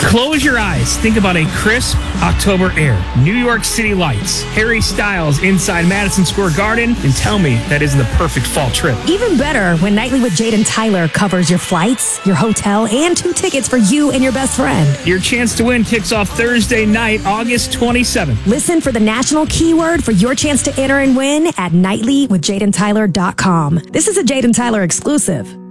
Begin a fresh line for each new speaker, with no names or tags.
Close your eyes. Think about a crisp October air. New York City lights. Harry Styles inside Madison Square Garden. And tell me that isn't the perfect fall trip.
Even better when Nightly with Jade and Tyler covers your flights, your hotel, and 2 tickets for you and your best friend.
Your chance to win kicks off Thursday night, August 27th.
Listen for the national keyword for your chance to enter and win at nightlywithjadeandtyler.com. This is a Jade and Tyler exclusive.